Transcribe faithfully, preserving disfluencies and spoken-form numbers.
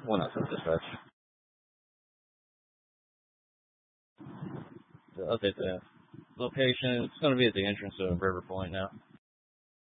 One outside dispatch. So update that. Location, it's going to be at the entrance of River Point now.